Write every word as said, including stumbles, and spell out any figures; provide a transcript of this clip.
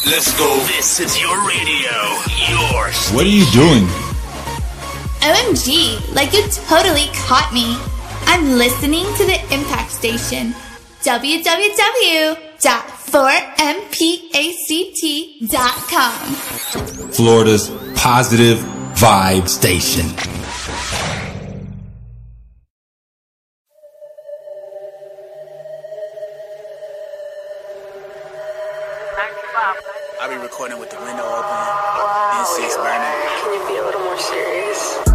Let's go. This is your radio. Your station. What are you doing? O M G, like you totally caught me. I'm listening to the Impact Station. w w w dot four m pact dot com. Florida's positive vibe station. I'll be recording with the window open, N six burning. Can you be a little more serious?